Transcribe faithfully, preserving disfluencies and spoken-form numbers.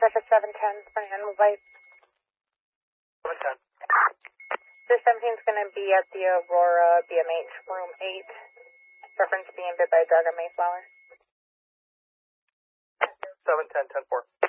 Traffic seven ten, front animal bite. seven ten. This seventeen is going to be at the Aurora B M H, room eight. Reference being bit by a dog on Mayflower. seven ten, ten four.